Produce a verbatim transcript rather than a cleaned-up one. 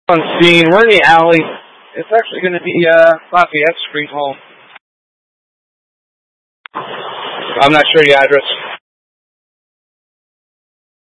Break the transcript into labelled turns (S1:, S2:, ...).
S1: On scene, we're in the alley. It's actually going to be uh, Lafayette Street Home. I'm not sure the address.